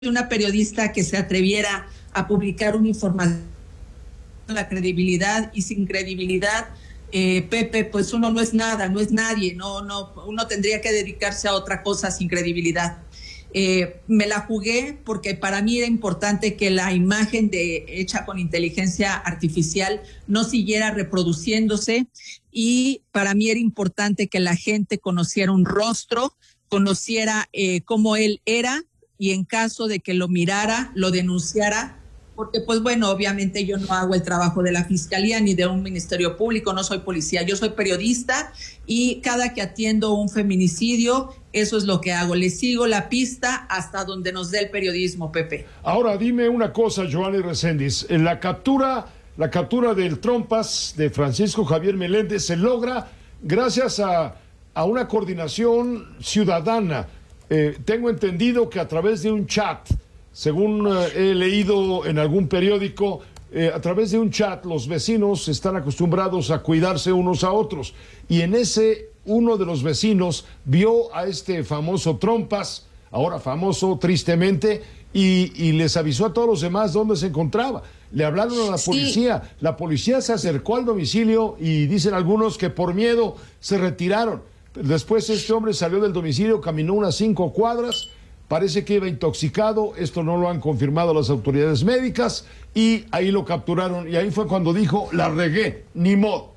una periodista que se atreviera a publicar una información con la credibilidad, y sin credibilidad, Pepe, pues uno no es nada, no es nadie, uno tendría que dedicarse a otra cosa sin credibilidad. Me la jugué porque para mí era importante que la imagen hecha con inteligencia artificial no siguiera reproduciéndose, y para mí era importante que la gente conociera un rostro, conociera cómo él era, y en caso de que lo mirara, lo denunciara, porque pues bueno, obviamente yo no hago el trabajo de la fiscalía ni de un ministerio público, no soy policía, yo soy periodista, y cada que atiendo un feminicidio, eso es lo que hago, le sigo la pista hasta donde nos dé el periodismo, Pepe. Ahora dime una cosa, Joanny Reséndiz, la captura del Trompas de Francisco Javier Meléndez se logra gracias a una coordinación ciudadana. Tengo entendido que a través de un chat, según he leído en algún periódico, a través de un chat los vecinos están acostumbrados a cuidarse unos a otros, y en ese uno de los vecinos vio a este famoso Trompas, ahora famoso tristemente, y les avisó a todos los demás dónde se encontraba. Le hablaron a la policía, sí. La policía se acercó al domicilio y dicen algunos que por miedo se retiraron. Después este hombre salió del domicilio, caminó unas 5 cuadras, parece que iba intoxicado, esto no lo han confirmado las autoridades médicas, y ahí lo capturaron, y ahí fue cuando dijo, la regué, ni modo.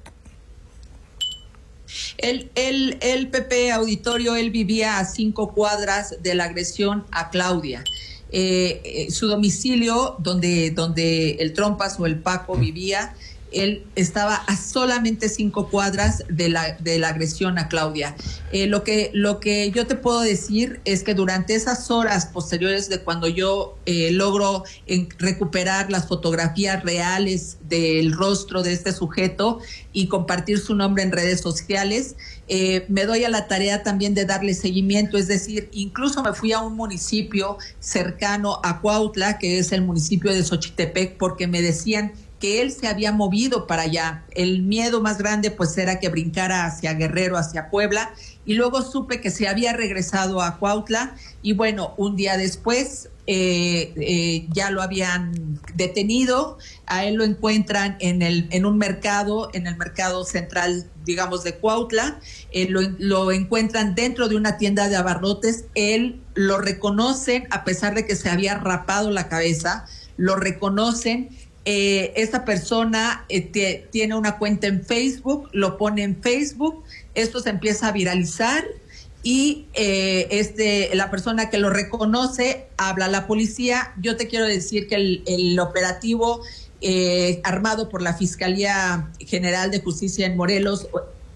El Pepe Auditorio, él vivía a 5 cuadras de la agresión a Claudia. Su domicilio, donde el Trompas o el Paco vivía, él estaba a solamente 5 cuadras de la agresión a Claudia. Lo que yo te puedo decir es que durante esas horas posteriores de cuando yo logro recuperar las fotografías reales del rostro de este sujeto y compartir su nombre en redes sociales, me doy a la tarea también de darle seguimiento, es decir, incluso me fui a un municipio cercano a Cuautla, que es el municipio de Xochitepec, porque me decían que él se había movido para allá. El miedo más grande pues era que brincara hacia Guerrero, hacia Puebla, y luego supe que se había regresado a Cuautla, y bueno, un día después ya lo habían detenido. A él lo encuentran en un mercado, en el mercado central, digamos, de Cuautla. Lo encuentran dentro de una tienda de abarrotes. Él lo reconocen, a pesar de que se había rapado la cabeza, lo reconocen. Esta persona tiene una cuenta en Facebook, lo pone en Facebook, esto se empieza a viralizar, y la persona que lo reconoce habla a la policía. Yo te quiero decir que el operativo armado por la Fiscalía General de Justicia en Morelos,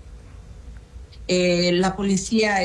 la policía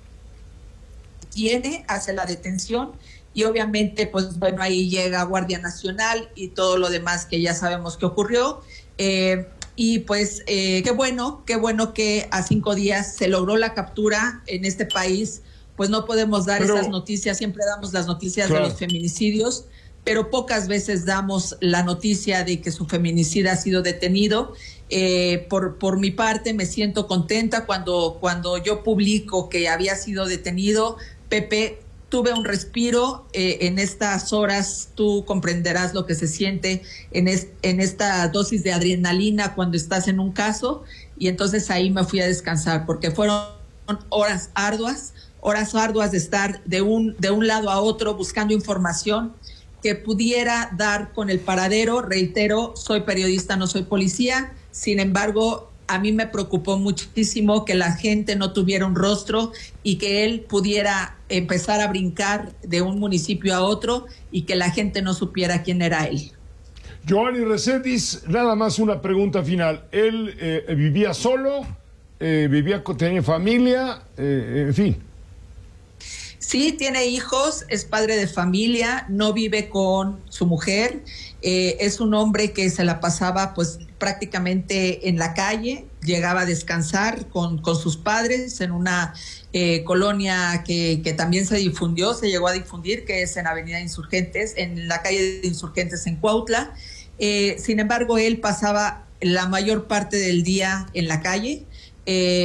hace la detención, y obviamente, pues bueno, ahí llega Guardia Nacional y todo lo demás que ya sabemos que ocurrió. Y pues qué bueno que a 5 días se logró la captura en este país. Pues no podemos dar esas noticias, siempre damos las noticias de los feminicidios, pero pocas veces damos la noticia de que su feminicida ha sido detenido. Por mi parte me siento contenta cuando yo publico que había sido detenido, Pepe. Tuve un respiro en estas horas. Tú comprenderás lo que se siente en esta dosis de adrenalina cuando estás en un caso, y entonces ahí me fui a descansar, porque fueron horas arduas de estar de un lado a otro buscando información que pudiera dar con el paradero. Reitero, soy periodista, no soy policía. Sin embargo, a mí me preocupó muchísimo que la gente no tuviera un rostro y que él pudiera empezar a brincar de un municipio a otro y que la gente no supiera quién era él. Joanny Reséndiz, nada más una pregunta final. ¿Él vivía solo? ¿Tenía familia? En fin. Sí, tiene hijos, es padre de familia, no vive con su mujer. Es un hombre que se la pasaba pues prácticamente en la calle, llegaba a descansar con sus padres en una colonia que también se llegó a difundir, que es en Avenida Insurgentes, en la calle de Insurgentes en Cuautla. Sin embargo, él pasaba la mayor parte del día en la calle.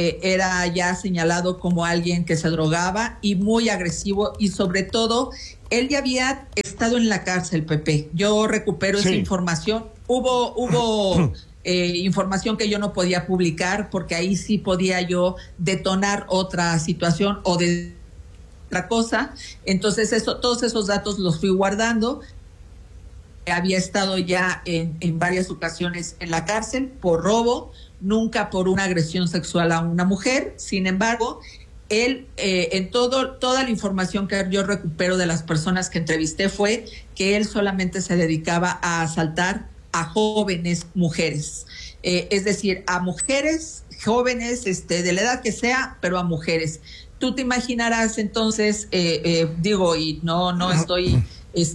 Era ya señalado como alguien que se drogaba y muy agresivo, y sobre todo Él ya había estado en la cárcel, Pepe. Yo recupero esa información. Hubo información que yo no podía publicar porque ahí sí podía yo detonar otra situación o de otra cosa. Entonces todos esos datos los fui guardando. Había estado ya en varias ocasiones en la cárcel por robo, nunca por una agresión sexual a una mujer. Sin embargo, él, toda la información que yo recupero de las personas que entrevisté fue que él solamente se dedicaba a asaltar a jóvenes mujeres. Es decir, a mujeres jóvenes, de la edad que sea, pero a mujeres. Tú te imaginarás entonces, digo, y no estoy,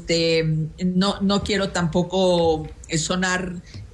no quiero tampoco sonar,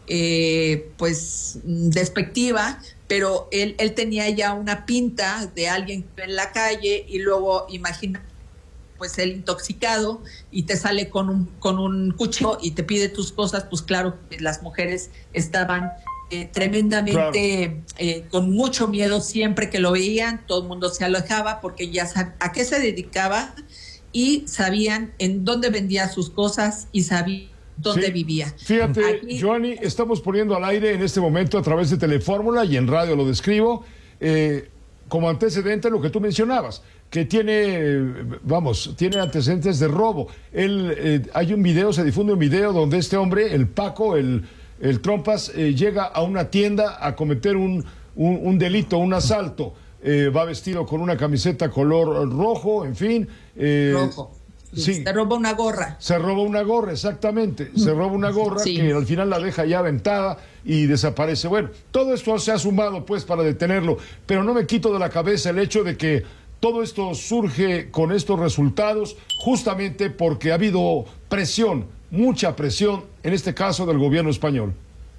pues, despectiva, pero él tenía ya una pinta de alguien en la calle y luego imagina, pues él intoxicado y te sale con un cuchillo y te pide tus cosas, pues claro, las mujeres estaban tremendamente con mucho miedo siempre que lo veían, todo el mundo se alejaba porque ya sabían a qué se dedicaba y sabían en dónde vendía sus cosas y sabían dónde vivía. Fíjate, aquí, Joanny, estamos poniendo al aire en este momento a través de Telefórmula y en radio lo describo, como antecedente lo que tú mencionabas, que tiene antecedentes de robo. Hay un video, se difunde un video donde este hombre, el Paco, el Trompas, llega a una tienda a cometer un delito, un asalto. Va vestido con una camiseta color rojo, en fin. Rojo. Sí. Se roba una gorra. Se roba una gorra, exactamente. Se roba una gorra que al final la deja ya aventada y desaparece. Bueno, todo esto se ha sumado pues para detenerlo, pero no me quito de la cabeza el hecho de que todo esto surge con estos resultados justamente porque ha habido presión, mucha presión, en este caso del gobierno español.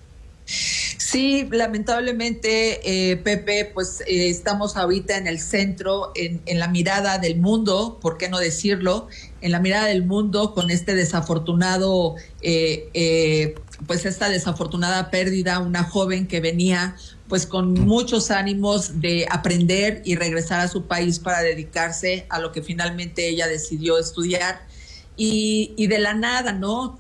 Sí, lamentablemente, Pepe, pues estamos ahorita en el centro, en la mirada del mundo, ¿por qué no decirlo? En la mirada del mundo con este desafortunado, pues esta desafortunada pérdida, una joven que venía pues con muchos ánimos de aprender y regresar a su país para dedicarse a lo que finalmente ella decidió estudiar. Y de la nada, ¿no?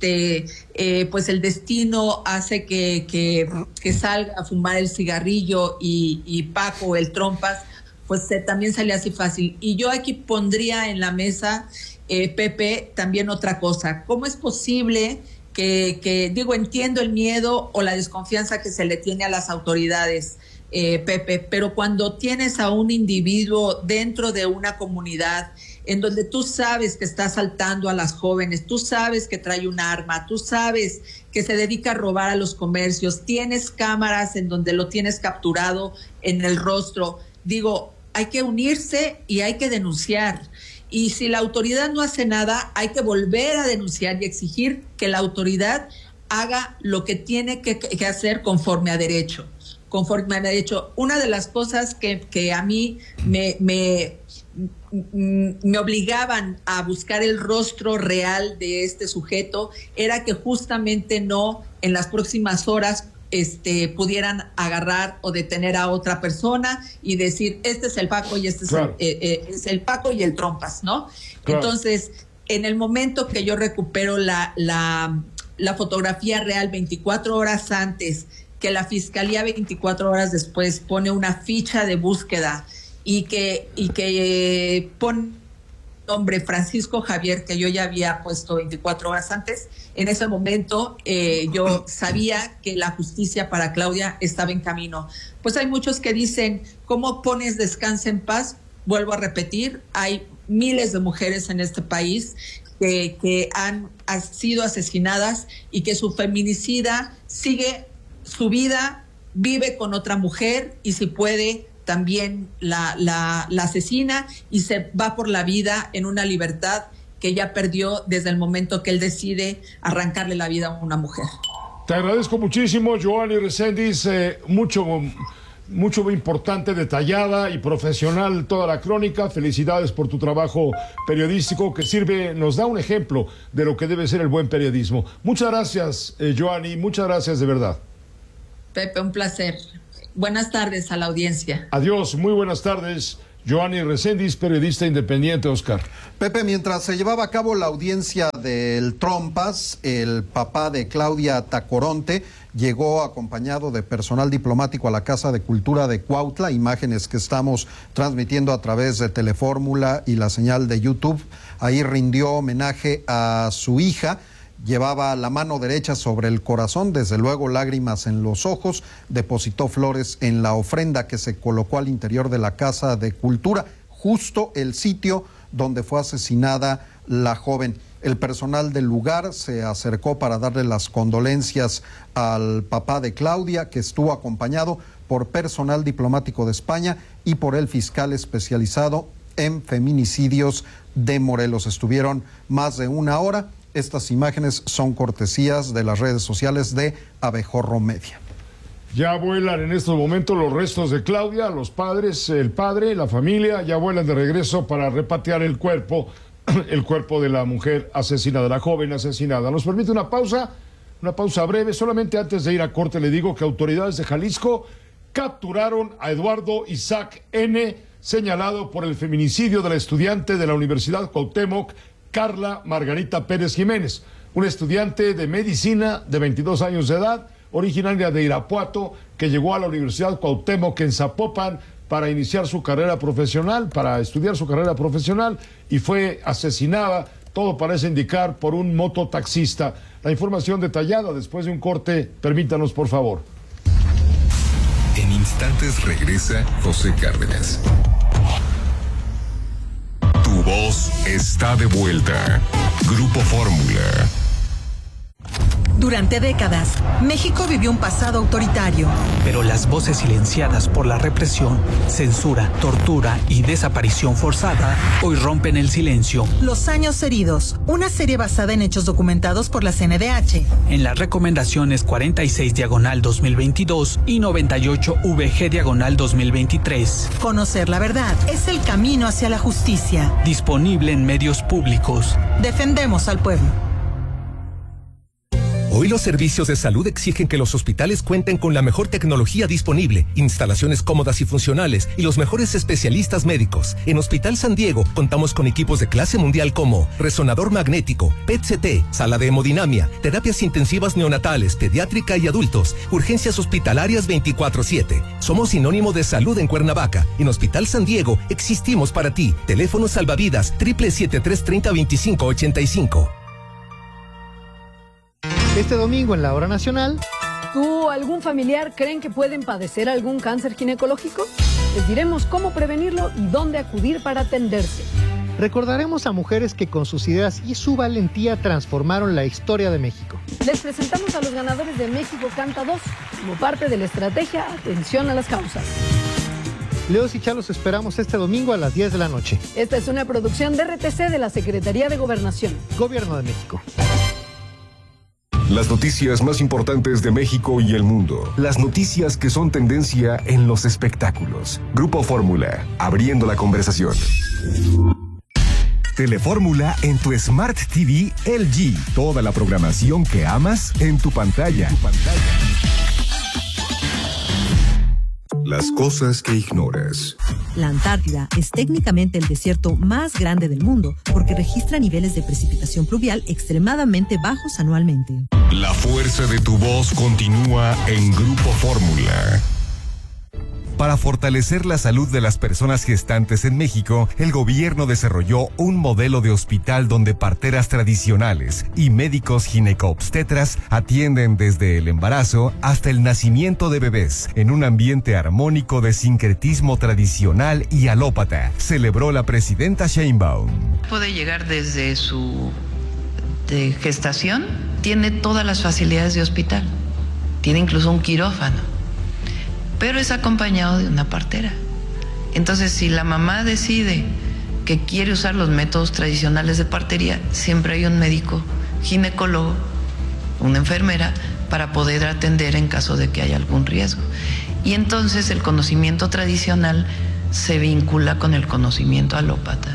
Pues el destino hace que salga a fumar el cigarrillo y Paco, el Trompas, pues también sale así fácil. Y yo aquí pondría en la mesa, Pepe, también otra cosa. ¿Cómo es posible que digo, entiendo el miedo o la desconfianza que se le tiene a las autoridades, Pepe, pero cuando tienes a un individuo dentro de una comunidad en donde tú sabes que está asaltando a las jóvenes, tú sabes que trae un arma, tú sabes que se dedica a robar a los comercios, tienes cámaras en donde lo tienes capturado en el rostro, digo, hay que unirse y hay que denunciar. Y si la autoridad no hace nada, hay que volver a denunciar y exigir que la autoridad haga lo que tiene que hacer conforme a derecho. Conforme a derecho. Una de las cosas que a mí me obligaban a buscar el rostro real de este sujeto era que justamente no en las próximas horas pudieran agarrar o detener a otra persona y decir, este es el Paco y este es el Paco y el Trompas, ¿no? Claro. Entonces, en el momento que yo recupero la fotografía real 24 horas antes, que la fiscalía 24 horas después pone una ficha de búsqueda y que pone nombre Francisco Javier, que yo ya había puesto 24 horas antes, en ese momento yo sabía que la justicia para Claudia estaba en camino. Pues hay muchos que dicen, ¿cómo pones descansa en paz? Vuelvo a repetir, hay miles de mujeres en este país que han sido asesinadas y que su feminicida sigue su vida, vive con otra mujer y si puede también la asesina y se va por la vida en una libertad que ya perdió desde el momento que él decide arrancarle la vida a una mujer. Te agradezco muchísimo, Joanny Reséndiz, mucho importante, detallada y profesional toda la crónica. Felicidades por tu trabajo periodístico que sirve, nos da un ejemplo de lo que debe ser el buen periodismo. Muchas gracias, Joanny, muchas gracias de verdad. Pepe, un placer. Buenas tardes a la audiencia. Adiós, muy buenas tardes. Joanny Reséndiz, periodista independiente, Oscar. Pepe, mientras se llevaba a cabo la audiencia del Trompas, el papá de Claudia Tacoronte llegó acompañado de personal diplomático a la Casa de Cultura de Cuautla, imágenes que estamos transmitiendo a través de Telefórmula y la señal de YouTube. Ahí rindió homenaje a su hija. Llevaba la mano derecha sobre el corazón, desde luego lágrimas en los ojos, depositó flores en la ofrenda que se colocó al interior de la Casa de Cultura, justo el sitio donde fue asesinada la joven. El personal del lugar se acercó para darle las condolencias al papá de Claudia, que estuvo acompañado por personal diplomático de España y por el fiscal especializado en feminicidios de Morelos. Estuvieron más de una hora. Estas imágenes son cortesías de las redes sociales de Abejorro Media. Ya vuelan en estos momentos los restos de Claudia, los padres, el padre, la familia, ya vuelan de regreso para repatriar el cuerpo de la mujer asesinada, la joven asesinada. Nos permite una pausa breve. Solamente antes de ir a corte le digo que autoridades de Jalisco capturaron a Eduardo Isaac N., señalado por el feminicidio de la estudiante de la Universidad Cuauhtémoc, Carla Margarita Pérez Jiménez, una estudiante de medicina de 22 años de edad, originaria de Irapuato, que llegó a la Universidad Cuauhtémoc en Zapopan para iniciar su carrera profesional, para estudiar su carrera profesional, y fue asesinada, todo parece indicar, por un mototaxista. La información detallada después de un corte, permítanos por favor. En instantes regresa José Cárdenas. Tu voz está de vuelta. Grupo Fórmula. Durante décadas, México vivió un pasado autoritario. Pero las voces silenciadas por la represión, censura, tortura y desaparición forzada hoy rompen el silencio. Los años heridos, una serie basada en hechos documentados por la CNDH. En las recomendaciones 46/2022 y 98/VG/2023. Conocer la verdad es el camino hacia la justicia. Disponible en medios públicos. Defendemos al pueblo. Hoy los servicios de salud exigen que los hospitales cuenten con la mejor tecnología disponible, instalaciones cómodas y funcionales y los mejores especialistas médicos. En Hospital San Diego contamos con equipos de clase mundial como resonador magnético, PET-CT, sala de hemodinamia, terapias intensivas neonatales, pediátrica y adultos, urgencias hospitalarias 24/7. Somos sinónimo de salud en Cuernavaca. En Hospital San Diego existimos para ti. Teléfono salvavidas 777-330-2585. Este domingo en la Hora Nacional. ¿Tú o algún familiar creen que pueden padecer algún cáncer ginecológico? Les diremos cómo prevenirlo y dónde acudir para atenderse. Recordaremos a mujeres que con sus ideas y su valentía transformaron la historia de México. Les presentamos a los ganadores de México Canta 2 como parte de la estrategia Atención a las Causas. Leos y Chalos esperamos este domingo a las 10 de la noche. Esta es una producción de RTC de la Secretaría de Gobernación. Gobierno de México. Las noticias más importantes de México y el mundo. Las noticias que son tendencia en los espectáculos. Grupo Fórmula, abriendo la conversación. Telefórmula en tu Smart TV LG. Toda la programación que amas en tu pantalla. Las cosas que ignoras. La Antártida es técnicamente el desierto más grande del mundo porque registra niveles de precipitación pluvial extremadamente bajos anualmente. La fuerza de tu voz continúa en Grupo Fórmula. Para fortalecer la salud de las personas gestantes en México, el gobierno desarrolló un modelo de hospital donde parteras tradicionales y médicos gineco-obstetras atienden desde el embarazo hasta el nacimiento de bebés en un ambiente armónico de sincretismo tradicional y alópata, celebró la presidenta Sheinbaum. Puede llegar desde su gestación, tiene todas las facilidades de hospital, tiene incluso un quirófano, pero es acompañado de una partera. Entonces, si la mamá decide que quiere usar los métodos tradicionales de partería, siempre hay un médico ginecólogo, una enfermera, para poder atender en caso de que haya algún riesgo. Y entonces el conocimiento tradicional se vincula con el conocimiento alópata.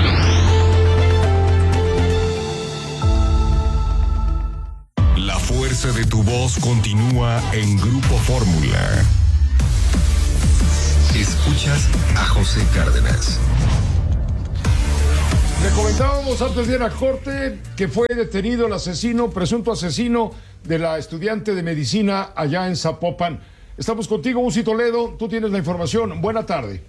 La fuerza de tu voz continúa en Grupo Fórmula. Escuchas a José Cárdenas. Le comentábamos antes de ir a corte que fue detenido el asesino, presunto asesino de la estudiante de medicina allá en Zapopan. Estamos contigo, Uzi Toledo, tú tienes la información. Buena tarde.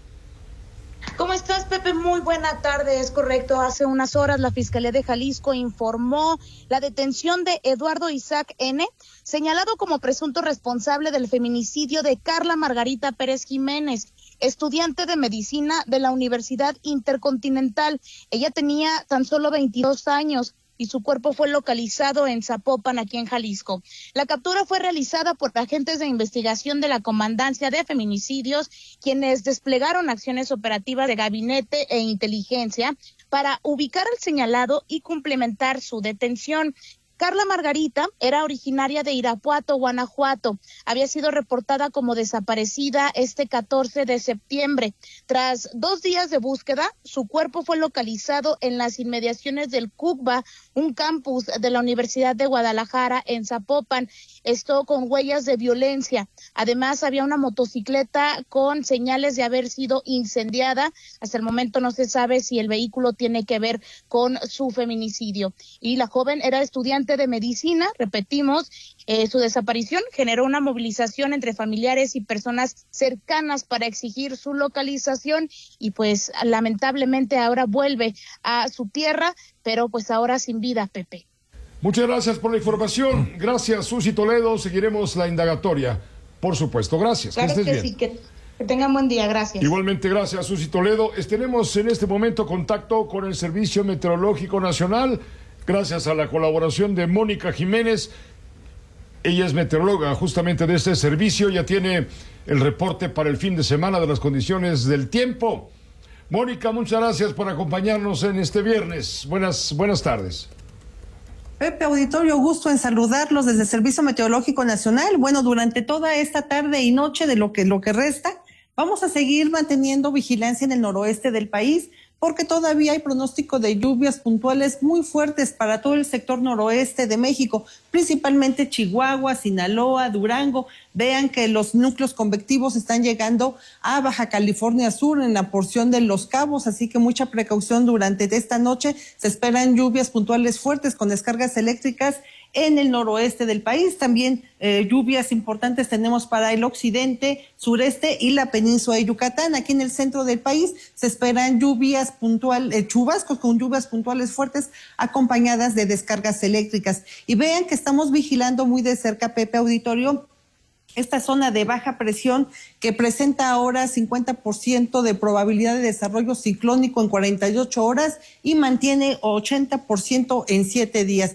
¿Cómo estás, Pepe? Muy buena tarde, es correcto. Hace unas horas la Fiscalía de Jalisco informó la detención de Eduardo Isaac N., señalado como presunto responsable del feminicidio de Carla Margarita Pérez Jiménez, estudiante de medicina de la Universidad Intercontinental. Ella tenía tan solo 22 años y su cuerpo fue localizado en Zapopan, aquí en Jalisco. La captura fue realizada por agentes de investigación de la Comandancia de Feminicidios, quienes desplegaron acciones operativas de gabinete e inteligencia para ubicar al señalado y complementar su detención. Carla Margarita era originaria de Irapuato, Guanajuato. Había sido reportada como desaparecida este 14 de septiembre. Tras 2 días de búsqueda, su cuerpo fue localizado en las inmediaciones del CUCBA, un campus de la Universidad de Guadalajara en Zapopan. Esto con huellas de violencia. Además, había una motocicleta con señales de haber sido incendiada. Hasta el momento no se sabe si el vehículo tiene que ver con su feminicidio. Y la joven era estudiante de medicina, repetimos, su desaparición generó una movilización entre familiares y personas cercanas para exigir su localización y pues lamentablemente ahora vuelve a su tierra, pero pues ahora sin vida, Pepe. Muchas gracias por la información. Gracias, Susi Toledo. Seguiremos la indagatoria, por supuesto. Gracias. Claro que estés bien. Sí, que tengan buen día. Gracias. Igualmente, gracias, Susi Toledo. Tenemos en este momento contacto con el Servicio Meteorológico Nacional, gracias a la colaboración de Mónica Jiménez. Ella es meteoróloga justamente de este servicio. Ya tiene el reporte para el fin de semana de las condiciones del tiempo. Mónica, muchas gracias por acompañarnos en este viernes. Buenas tardes. Pepe, auditorio, gusto en saludarlos desde el Servicio Meteorológico Nacional. Bueno, durante toda esta tarde y noche de lo que resta, vamos a seguir manteniendo vigilancia en el noroeste del país, porque todavía hay pronóstico de lluvias puntuales muy fuertes para todo el sector noroeste de México, principalmente Chihuahua, Sinaloa, Durango. Vean que los núcleos convectivos están llegando a Baja California Sur, en la porción de Los Cabos, así que mucha precaución durante esta noche. Se esperan lluvias puntuales fuertes con descargas eléctricas en el noroeste del país. También lluvias importantes tenemos para el occidente, sureste y la península de Yucatán. Aquí en el centro del país se esperan lluvias puntuales, chubascos con lluvias puntuales fuertes acompañadas de descargas eléctricas. Y vean que estamos vigilando muy de cerca, Pepe, auditorio, esta zona de baja presión que presenta ahora 50% de probabilidad de desarrollo ciclónico en 48 horas y mantiene 80% en 7 días.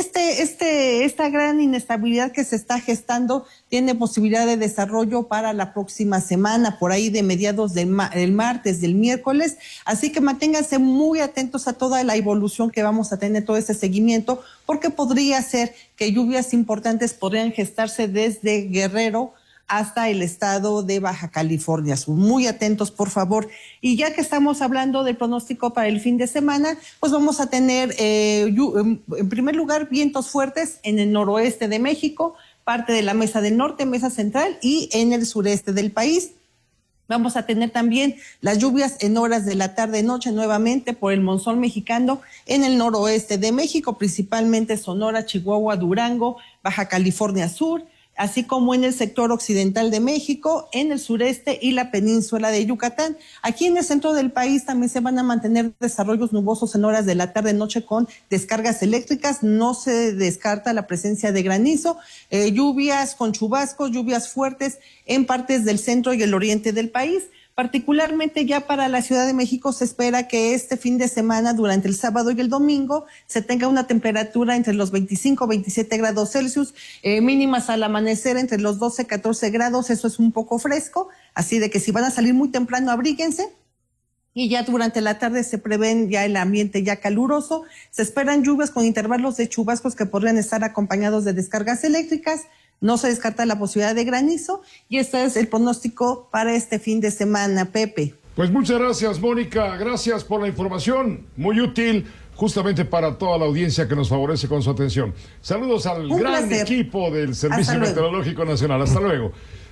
Esta gran inestabilidad que se está gestando tiene posibilidad de desarrollo para la próxima semana, por ahí de mediados del martes, del miércoles. Así que manténganse muy atentos a toda la evolución que vamos a tener, todo este seguimiento, porque podría ser que lluvias importantes podrían gestarse desde Guerrero hasta el estado de Baja California Sur. Muy atentos, por favor. Y ya que estamos hablando del pronóstico para el fin de semana, pues vamos a tener, en primer lugar, vientos fuertes en el noroeste de México, parte de la Mesa del Norte, Mesa Central y en el sureste del país. Vamos a tener también las lluvias en horas de la tarde-noche nuevamente por el monzón mexicano en el noroeste de México, principalmente Sonora, Chihuahua, Durango, Baja California Sur, así como en el sector occidental de México, en el sureste y la península de Yucatán. Aquí en el centro del país también se van a mantener desarrollos nubosos en horas de la tarde-noche con descargas eléctricas. No se descarta la presencia de granizo, lluvias con chubascos, lluvias fuertes en partes del centro y el oriente del país. Particularmente ya para la Ciudad de México se espera que este fin de semana, durante el sábado y el domingo, se tenga una temperatura entre los 25 y 27 grados Celsius, mínimas al amanecer entre los 12 y 14 grados, eso es un poco fresco, así de que si van a salir muy temprano, abríguense. Y ya durante la tarde se prevén ya el ambiente ya caluroso, se esperan lluvias con intervalos de chubascos que podrían estar acompañados de descargas eléctricas. No se descarta la posibilidad de granizo y este es el pronóstico para este fin de semana, Pepe. Pues muchas gracias, Mónica. Gracias por la información. Muy útil justamente para toda la audiencia que nos favorece con su atención. Saludos al gran equipo del Servicio Meteorológico Nacional. Hasta luego.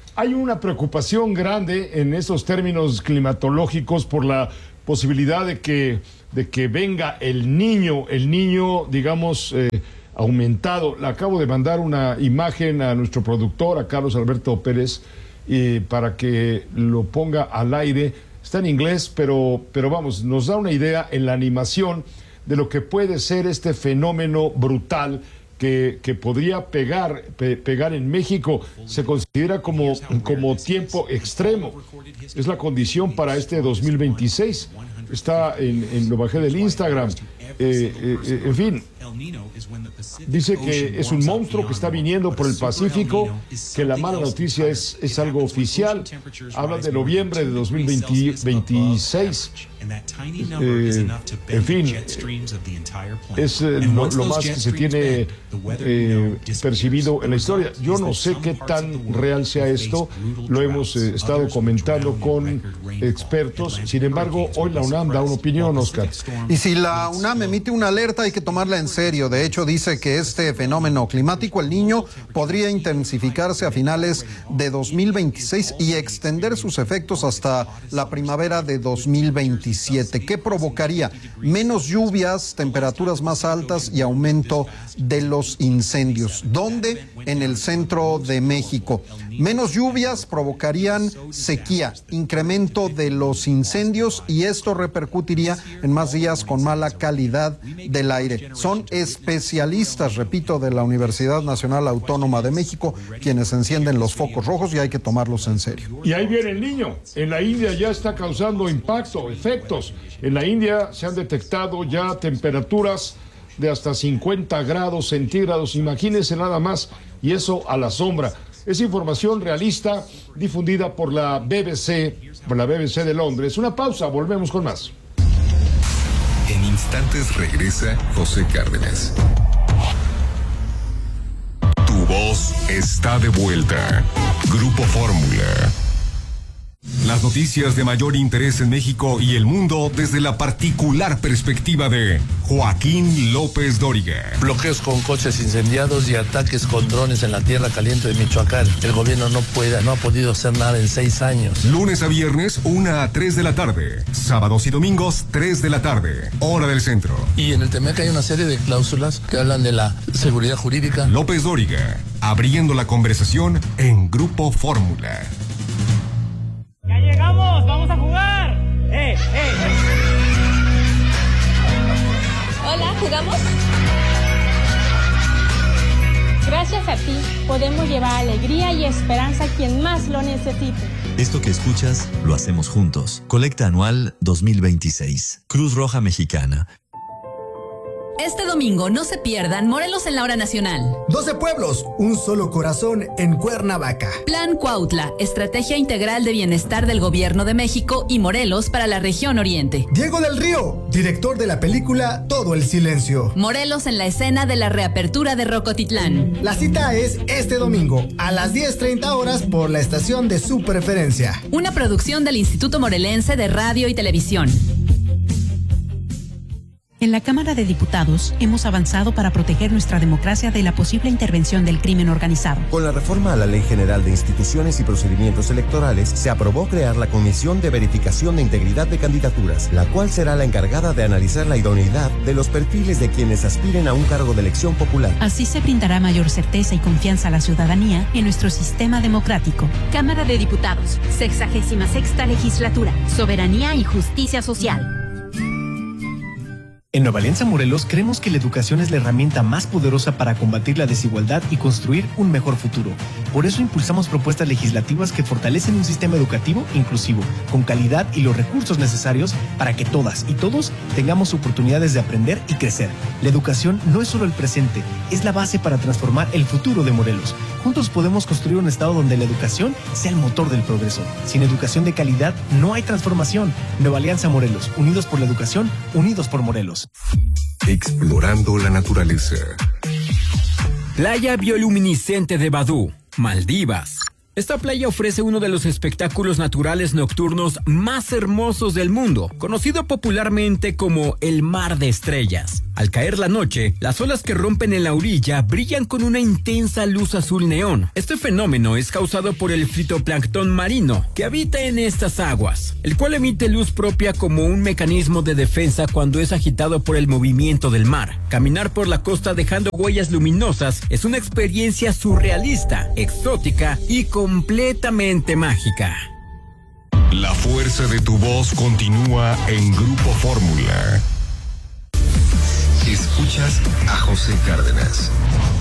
hay una preocupación grande en estos términos climatológicos por la posibilidad de que venga el niño, digamos, aumentado. Le acabo de mandar una imagen a nuestro productor, a Carlos Alberto Pérez, para que lo ponga al aire. Está en inglés, pero vamos, nos da una idea en la animación de lo que puede ser este fenómeno brutal que podría pegar en México. Se considera como tiempo extremo. Es la condición para este 2026. Está lo bajé del Instagram. En fin, dice que es un monstruo que está viniendo por el Pacífico, que la mala noticia es algo oficial. Habla de noviembre de 2026. En fin, es lo más que se tiene percibido en la historia. Yo no sé qué tan real sea esto, lo hemos estado comentando con expertos. Sin embargo, hoy la UNAM da una opinión, Oscar. Y si la UNAM emite una alerta, hay que tomarla en serio. De hecho, dice que este fenómeno climático, el Niño, podría intensificarse a finales de 2026 y extender sus efectos hasta la primavera de 2027. ¿Qué provocaría? Menos lluvias, temperaturas más altas y aumento de los incendios. ¿Dónde? En el centro de México. Menos lluvias provocarían sequía, incremento de los incendios, y esto repercutiría en más días con mala calidad del aire. Son especialistas, repito, de la Universidad Nacional Autónoma de México quienes encienden los focos rojos, y hay que tomarlos en serio. Y ahí viene el Niño. En la India ya está causando impacto, efectos. En la India se han detectado ya temperaturas de hasta 50 grados centígrados. Imagínense nada más, y eso a la sombra. Es información realista difundida por la BBC de Londres. Una pausa, volvemos con más. En instantes regresa José Cárdenas. Tu voz está de vuelta. Grupo Fórmula. Las noticias de mayor interés en México y el mundo desde la particular perspectiva de Joaquín López Dóriga. Bloqueos con coches incendiados y ataques con drones en la tierra caliente de Michoacán. El gobierno no ha podido hacer nada en 6 años. Lunes a viernes, 1 a 3 de la tarde. Sábados y domingos, 3 de la tarde. Hora del centro. Y en el TEMEC hay una serie de cláusulas que hablan de la seguridad jurídica. López Dóriga, abriendo la conversación en Grupo Fórmula. ¡Ya llegamos! ¡Vamos a jugar! Hola, ¿jugamos? Gracias a ti, podemos llevar alegría y esperanza a quien más lo necesite. Esto que escuchas, lo hacemos juntos. Colecta anual 2026. Cruz Roja Mexicana. Este domingo no se pierdan Morelos en la Hora Nacional. 12 pueblos, un solo corazón en Cuernavaca. Plan Cuautla, estrategia integral de bienestar del Gobierno de México y Morelos para la región oriente. Diego del Río, director de la película Todo el Silencio. Morelos en la escena de la reapertura de Rocotitlán. La cita es este domingo a las 10:30 horas por la estación de su preferencia. Una producción del Instituto Morelense de Radio y Televisión. En la Cámara de Diputados hemos avanzado para proteger nuestra democracia de la posible intervención del crimen organizado. Con la reforma a la Ley General de Instituciones y Procedimientos Electorales, se aprobó crear la Comisión de Verificación de Integridad de Candidaturas, la cual será la encargada de analizar la idoneidad de los perfiles de quienes aspiren a un cargo de elección popular. Así se brindará mayor certeza y confianza a la ciudadanía en nuestro sistema democrático. Cámara de Diputados, 66ª Legislatura, Soberanía y Justicia Social. En Nueva Alianza Morelos creemos que la educación es la herramienta más poderosa para combatir la desigualdad y construir un mejor futuro. Por eso impulsamos propuestas legislativas que fortalecen un sistema educativo inclusivo, con calidad y los recursos necesarios para que todas y todos tengamos oportunidades de aprender y crecer. La educación no es solo el presente, es la base para transformar el futuro de Morelos. Juntos podemos construir un estado donde la educación sea el motor del progreso. Sin educación de calidad no hay transformación. Nueva Alianza Morelos, unidos por la educación, unidos por Morelos. Explorando la naturaleza. Playa bioluminiscente de Badú, Maldivas. Esta playa ofrece uno de los espectáculos naturales nocturnos más hermosos del mundo, conocido popularmente como el Mar de Estrellas. Al caer la noche, las olas que rompen en la orilla brillan con una intensa luz azul neón. Este fenómeno es causado por el fitoplancton marino que habita en estas aguas, el cual emite luz propia como un mecanismo de defensa cuando es agitado por el movimiento del mar. Caminar por la costa dejando huellas luminosas es una experiencia surrealista, exótica y completamente mágica. La fuerza de tu voz continúa en Grupo Fórmula. Escuchas a José Cárdenas.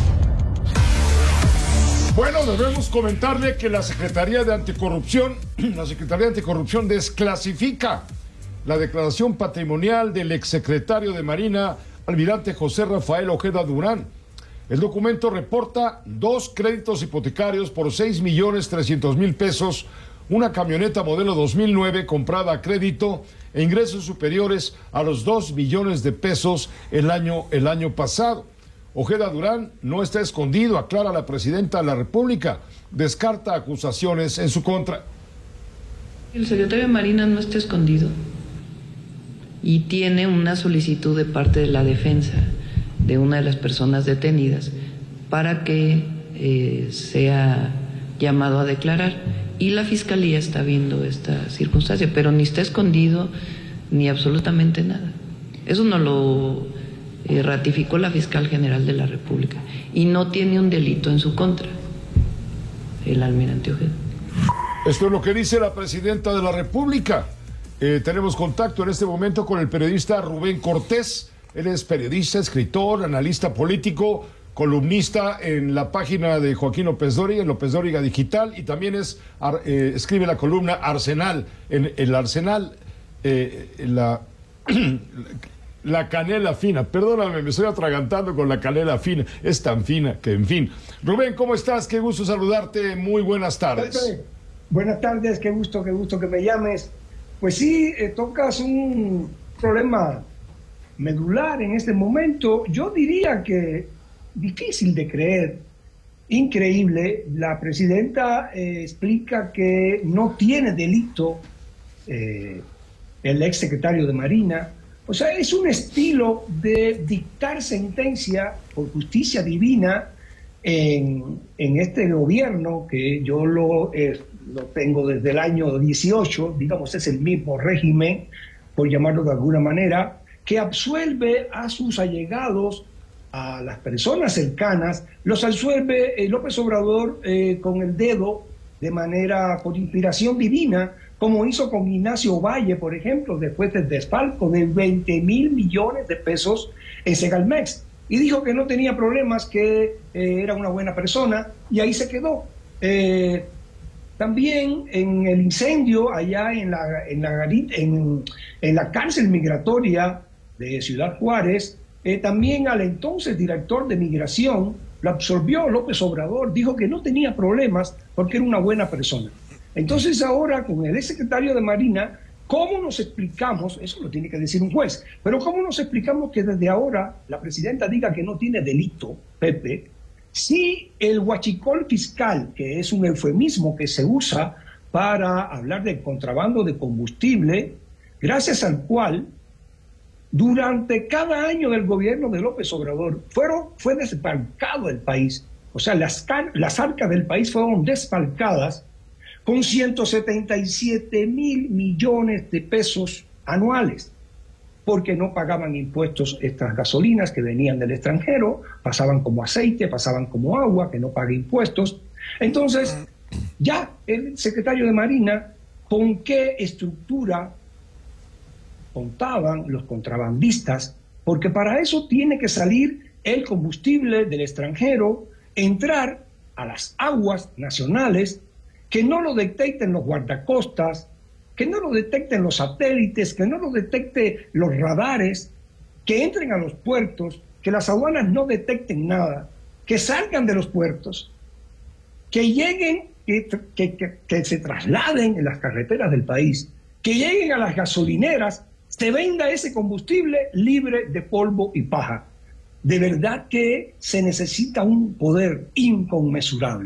Bueno, debemos comentarle que la Secretaría de Anticorrupción desclasifica la declaración patrimonial del exsecretario de Marina, almirante José Rafael Ojeda Durán. El documento reporta 2 créditos hipotecarios por 6.300.000 pesos, una camioneta modelo 2009 comprada a crédito e ingresos superiores a los 2 billones de pesos el año pasado. Ojeda Durán no está escondido, aclara la presidenta de la República, descarta acusaciones en su contra. El secretario de Marina no está escondido y tiene una solicitud de parte de la defensa de una de las personas detenidas para que sea llamado a declarar, y la Fiscalía está viendo esta circunstancia, pero ni está escondido ni absolutamente nada. Eso no lo ratificó la Fiscal General de la República y no tiene un delito en su contra el almirante Ojeda. Esto es lo que dice la presidenta de la República. Tenemos contacto en este momento con el periodista Rubén Cortés. Él es periodista, escritor, analista político, columnista en la página de Joaquín López Dóriga, en López Dóriga Digital, y también escribe la columna Arsenal, en el Arsenal, la canela fina. Perdóname, me estoy atragantando con la canela fina. Es tan fina que, en fin. Rubén, ¿cómo estás? Qué gusto saludarte. Muy buenas tardes. Pepe, buenas tardes, qué gusto que me llames. Pues sí, tocas un problema medular en este momento. Yo diría que difícil de creer, increíble. La presidenta explica que no tiene delito el exsecretario de Marina. O sea, es un estilo de dictar sentencia por justicia divina en este gobierno, que yo lo tengo desde el año 18, digamos, es el mismo régimen, por llamarlo de alguna manera, que absuelve a sus allegados, a las personas cercanas, los absuelve López Obrador con el dedo, de manera, por inspiración divina, como hizo con Ignacio Valle, por ejemplo, después del desfalco de 20.000 millones de pesos en Segalmex. Y dijo que no tenía problemas, que era una buena persona, y ahí se quedó. También en el incendio allá en la cárcel migratoria de Ciudad Juárez, también al entonces director de Migración lo absorbió López Obrador, dijo que no tenía problemas porque era una buena persona. Entonces ahora con el exsecretario de Marina, ¿cómo nos explicamos? Eso lo tiene que decir un juez, pero ¿cómo nos explicamos que desde ahora la presidenta diga que no tiene delito, Pepe, si el huachicol fiscal, que es un eufemismo que se usa para hablar del contrabando de combustible, gracias al cual durante cada año del gobierno de López Obrador fue desfalcado el país? O sea, las arcas del país fueron desfalcadas con 177.000 millones de pesos anuales, porque no pagaban impuestos estas gasolinas que venían del extranjero, pasaban como aceite, pasaban como agua, que no paga impuestos. Entonces, ya el secretario de Marina, ¿con qué estructura contaban los contrabandistas? Porque para eso tiene que salir el combustible del extranjero, entrar a las aguas nacionales, que no lo detecten los guardacostas, que no lo detecten los satélites, que no lo detecten los radares, que entren a los puertos, que las aduanas no detecten nada, que salgan de los puertos, que lleguen, que se trasladen en las carreteras del país, que lleguen a las gasolineras, se venda ese combustible libre de polvo y paja. De verdad que se necesita un poder inconmensurable.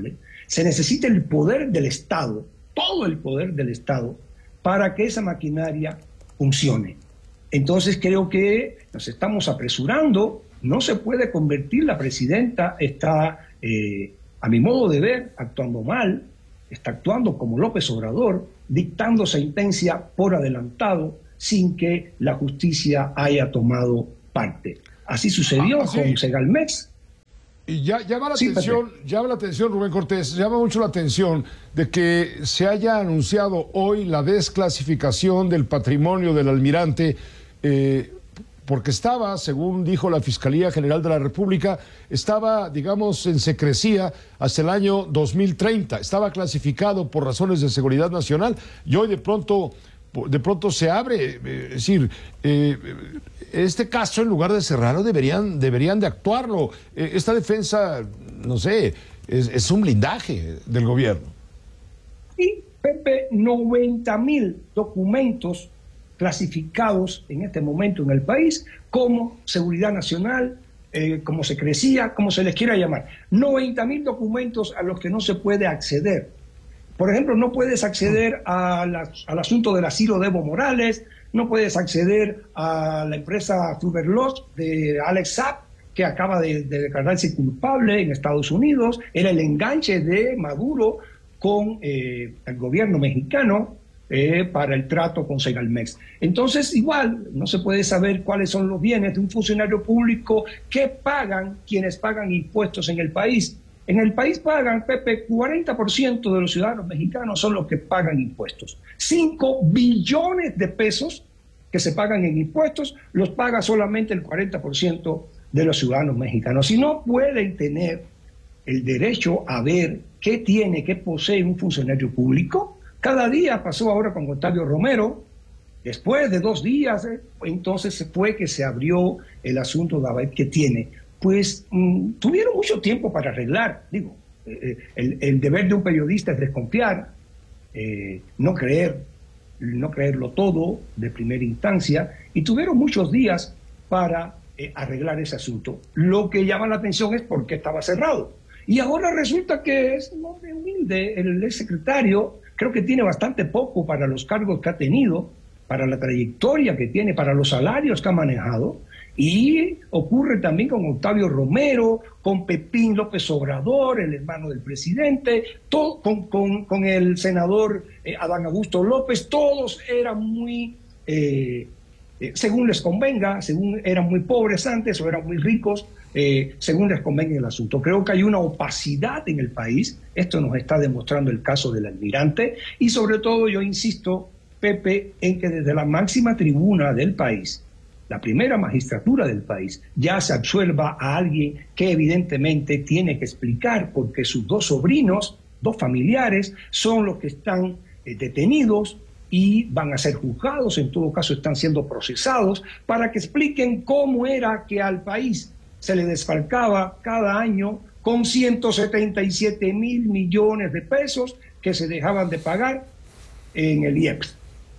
Se necesita el poder del Estado, todo el poder del Estado, para que esa maquinaria funcione. Entonces creo que nos estamos apresurando. No se puede convertir, la presidenta está, a mi modo de ver, actuando mal, está actuando como López Obrador, dictando sentencia por adelantado sin que la justicia haya tomado parte. Así sucedió con Segalmex. Y llama la atención, Rubén Cortés, llama mucho la atención de que se haya anunciado hoy la desclasificación del patrimonio del almirante, porque estaba, según dijo la Fiscalía General de la República, estaba, digamos, en secrecía hasta el año 2030, estaba clasificado por razones de seguridad nacional, y hoy de pronto se abre, es decir, este caso, en lugar de cerrarlo, deberían de actuarlo. Esta defensa, no sé, es un blindaje del gobierno. Sí, Pepe, 90,000 documentos clasificados en este momento en el país como seguridad nacional, como secrecía, como se les quiera llamar. 90,000 documentos a los que no se puede acceder. Por ejemplo, no puedes acceder al asunto del asilo de Evo Morales, no puedes acceder a la empresa Tuberlos de Alex Saab, que acaba de declararse culpable en Estados Unidos. Era el enganche de Maduro con el gobierno mexicano para el trato con Segalmex. Entonces, igual, no se puede saber cuáles son los bienes de un funcionario público que pagan quienes pagan impuestos en el país. En el país pagan, Pepe, 40% de los ciudadanos mexicanos son los que pagan impuestos. 5 billones de pesos que se pagan en impuestos los paga solamente el 40% de los ciudadanos mexicanos. Si no pueden tener el derecho a ver qué tiene, qué posee un funcionario público, cada día pasó ahora con Octavio Romero. Después de 2 días, entonces fue que se abrió el asunto de a ver qué tiene. Pues tuvieron mucho tiempo para arreglar. Digo, el deber de un periodista es desconfiar, no creerlo todo de primera instancia, y tuvieron muchos días para arreglar ese asunto. Lo que llama la atención es por qué estaba cerrado. Y ahora resulta que es un hombre humilde, el exsecretario, creo que tiene bastante poco para los cargos que ha tenido, para la trayectoria que tiene, para los salarios que ha manejado. Y ocurre también con Octavio Romero, con Pepín López Obrador, el hermano del presidente, con el senador Adán Augusto López. Todos eran muy, según les convenga, según eran muy pobres antes o eran muy ricos, según les convenga el asunto. Creo que hay una opacidad en el país. Esto nos está demostrando el caso del almirante. Y sobre todo yo insisto, Pepe, en que desde la máxima tribuna del país, la primera magistratura del país, ya se absuelva a alguien que evidentemente tiene que explicar porque sus 2 sobrinos, 2 familiares, son los que están detenidos y van a ser juzgados, en todo caso están siendo procesados, para que expliquen cómo era que al país se le desfalcaba cada año con 177,000 millones de pesos que se dejaban de pagar en el IEPS.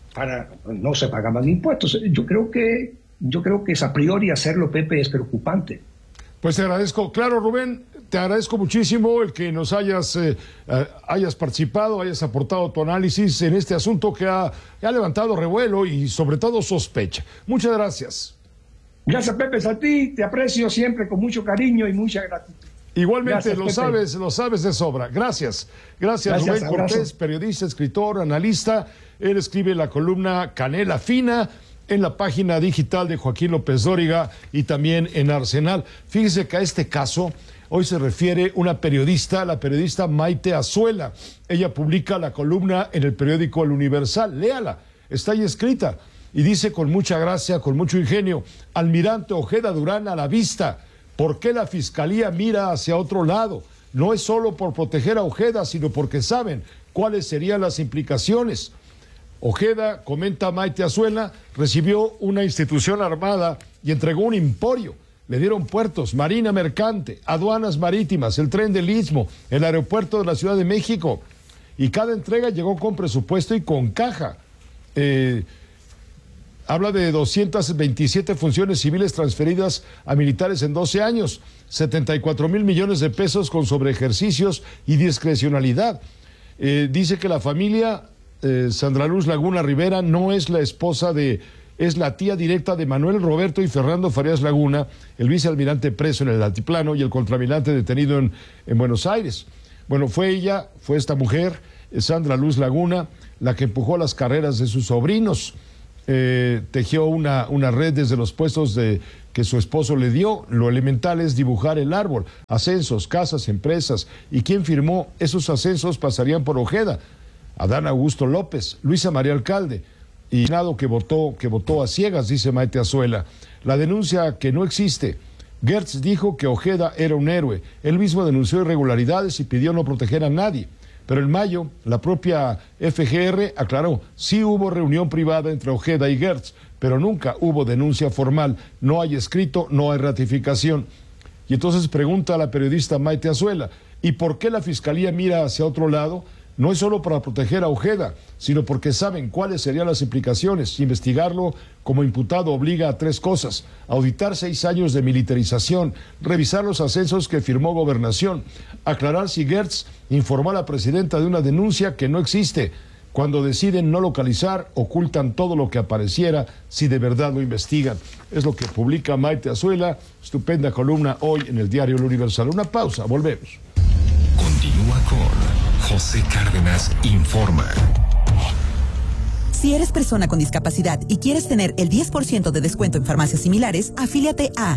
No se pagaban impuestos. Yo creo que es a priori hacerlo, Pepe, es preocupante. Pues te agradezco. Claro, Rubén, te agradezco muchísimo el que nos hayas participado, hayas aportado tu análisis en este asunto que ha levantado revuelo y sobre todo sospecha. Muchas gracias. Gracias, Pepe, a ti. Te aprecio siempre con mucho cariño y mucha gratitud. Igualmente, gracias, lo sabes de sobra. Gracias Rubén Cortés, periodista, escritor, analista. Él escribe la columna Canela Fina en la página digital de Joaquín López Dóriga y también en Arsenal. Fíjese que a este caso hoy se refiere una periodista, la periodista Maite Azuela. Ella publica la columna en el periódico El Universal. Léala, está ahí escrita. Y dice con mucha gracia, con mucho ingenio: almirante Ojeda Durán a la vista. ¿Por qué la Fiscalía mira hacia otro lado? No es solo por proteger a Ojeda, sino porque saben cuáles serían las implicaciones. Ojeda, comenta Maite Azuela, recibió una institución armada y entregó un emporio. Le dieron puertos, marina mercante, aduanas marítimas, el tren del Istmo, el aeropuerto de la Ciudad de México. Y cada entrega llegó con presupuesto y con caja. Habla de 227 funciones civiles transferidas a militares en 12 años, 74,000 millones de pesos con sobreejercicios y discrecionalidad. Dice que la familia Sandra Luz Laguna Rivera no es la esposa es la tía directa de Manuel Roberto y Fernando Farías Laguna, el vicealmirante preso en el altiplano y el contraalmirante detenido en Buenos Aires. Bueno, fue esta mujer, Sandra Luz Laguna, la que empujó las carreras de sus sobrinos. Tejió una red desde los puestos que su esposo le dio. Lo elemental es dibujar el árbol, ascensos, casas, empresas. ¿Y quién firmó? Esos ascensos pasarían por Ojeda, Adán Augusto López, Luisa María Alcalde, y Senado que votó a ciegas, dice Maite Azuela. La denuncia que no existe. Gertz dijo que Ojeda era un héroe. Él mismo denunció irregularidades y pidió no proteger a nadie. Pero en mayo, la propia FGR aclaró, sí hubo reunión privada entre Ojeda y Gertz, pero nunca hubo denuncia formal, no hay escrito, no hay ratificación. Y entonces pregunta a la periodista Maite Azuela, ¿y por qué la Fiscalía mira hacia otro lado? No es solo para proteger a Ojeda, sino porque saben cuáles serían las implicaciones. Investigarlo como imputado obliga a 3 cosas: auditar 6 años de militarización, revisar los ascensos que firmó Gobernación, aclarar si Gertz informó a la presidenta de una denuncia que no existe. Cuando deciden no localizar, ocultan todo lo que apareciera si de verdad lo investigan. Es lo que publica Maite Azuela, estupenda columna hoy en el diario El Universal. Una pausa, volvemos. Continúa con José Cárdenas Informa. Si eres persona con discapacidad y quieres tener el 10% de descuento en farmacias similares, afíliate a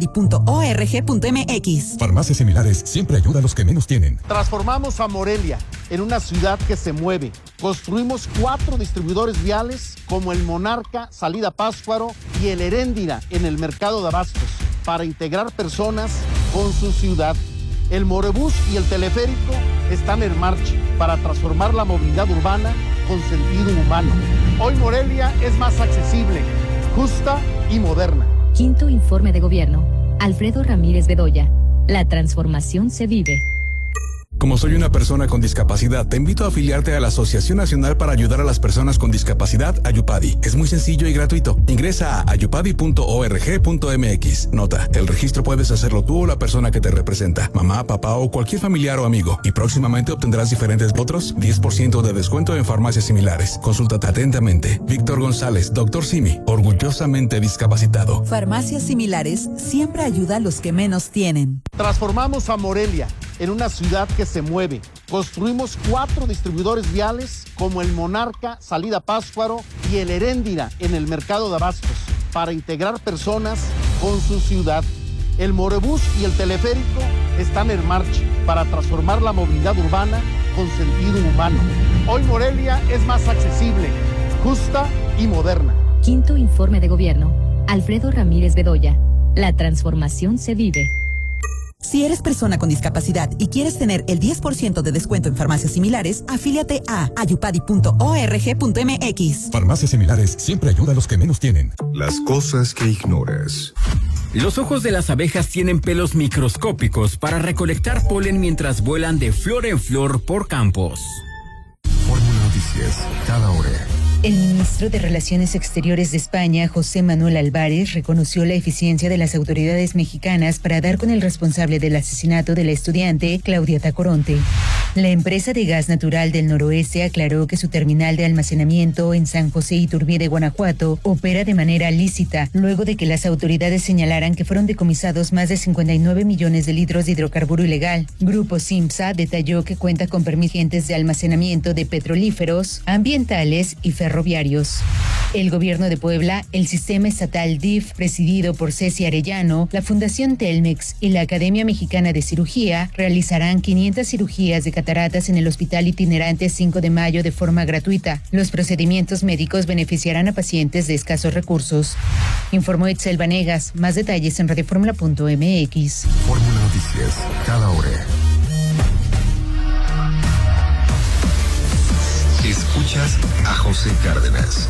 ayupadi.org.mx. Farmacias similares siempre ayuda a los que menos tienen. Transformamos a Morelia en una ciudad que se mueve. Construimos 4 distribuidores viales como el Monarca, Salida Pátzcuaro y el Heréndira en el mercado de abastos para integrar personas con su ciudad. El Morebús y el teleférico están en marcha para transformar la movilidad urbana con sentido humano. Hoy Morelia es más accesible, justa y moderna. Quinto informe de gobierno. Alfredo Ramírez Bedoya. La transformación se vive. Como soy una persona con discapacidad, te invito a afiliarte a la Asociación Nacional para Ayudar a las Personas con Discapacidad, Ayupadi. Es muy sencillo y gratuito. Ingresa a ayupadi.org.mx. Nota, el registro puedes hacerlo tú o la persona que te representa, mamá, papá o cualquier familiar o amigo. Y próximamente obtendrás diferentes otros 10% de descuento en farmacias similares. Consúltate atentamente. Víctor González, Dr. Simi, orgullosamente discapacitado. Farmacias similares siempre ayuda a los que menos tienen. Transformamos a Morelia en una ciudad que se mueve. Construimos 4 distribuidores viales como el Monarca, Salida Pátzcuaro y el Heréndira en el mercado de abastos para integrar personas con su ciudad. El Morebús y el teleférico están en marcha para transformar la movilidad urbana con sentido humano. Hoy Morelia es más accesible, justa y moderna. Quinto informe de gobierno. Alfredo Ramírez Bedoya. La transformación se vive. Si eres persona con discapacidad y quieres tener el 10% de descuento en farmacias similares, afíliate a ayupadi.org.mx. Farmacias similares siempre ayuda a los que menos tienen. Las cosas que ignoras. Los ojos de las abejas tienen pelos microscópicos para recolectar polen mientras vuelan de flor en flor por campos. Fórmula Noticias, cada hora. El ministro de Relaciones Exteriores de España, José Manuel Álvarez, reconoció la eficiencia de las autoridades mexicanas para dar con el responsable del asesinato de la estudiante Claudia Tacoronte. La empresa de gas natural del noroeste aclaró que su terminal de almacenamiento en San José Iturbide, Guanajuato, opera de manera lícita, luego de que las autoridades señalaran que fueron decomisados más de 59 millones de litros de hidrocarburo ilegal. Grupo Simsa detalló que cuenta con permisos de almacenamiento de petrolíferos, ambientales y ferroviarios. El gobierno de Puebla, el sistema estatal DIF, presidido por Ceci Arellano, la Fundación Telmex y la Academia Mexicana de Cirugía, realizarán 500 cirugías de cataratas en el Hospital Itinerante 5 de Mayo de forma gratuita. Los procedimientos médicos beneficiarán a pacientes de escasos recursos. Informó Itzel Vanegas. Más detalles en radioformula.mx. Fórmula Noticias, cada hora. Escuchas a José Cárdenas.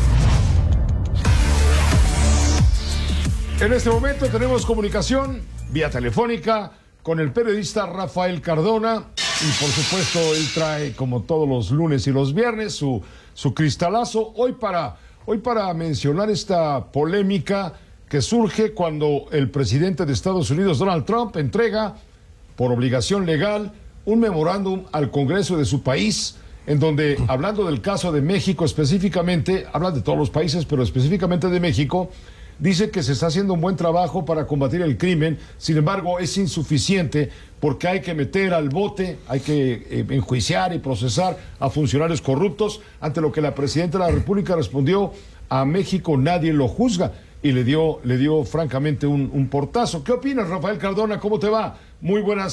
En este momento tenemos comunicación vía telefónica con el periodista Rafael Cardona y por supuesto él trae, como todos los lunes y los viernes, su cristalazo hoy para Hoy para mencionar esta polémica que surge cuando el presidente de Estados Unidos, Donald Trump, entrega por obligación legal un memorándum al Congreso de su país, en donde, hablando del caso de México específicamente, habla de todos los países, pero específicamente de México, dice que se está haciendo un buen trabajo para combatir el crimen. Sin embargo, es insuficiente porque hay que meter al bote, hay que enjuiciar y procesar a funcionarios corruptos, ante lo que la presidenta de la República respondió: a México nadie lo juzga, y le dio francamente un portazo. ¿Qué opinas, Rafael Cardona? ¿Cómo te va? Muy buenas